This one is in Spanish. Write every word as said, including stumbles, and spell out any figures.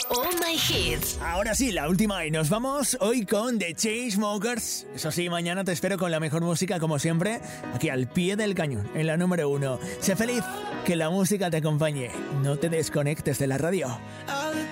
All My Hits. Ahora sí, la última y nos vamos hoy con The Chainsmokers. Eso sí, mañana te espero con la mejor música como siempre, aquí al pie del cañón, en la número uno. Sé feliz, que la música te acompañe. No te desconectes de la radio.